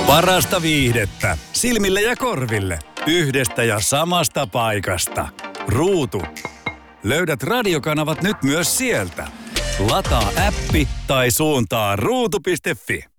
Parasta viihdettä silmille ja korville yhdestä ja samasta paikasta. Ruutu. Löydät radiokanavat nyt myös sieltä. Lataa appi tai suuntaa ruutu.fi.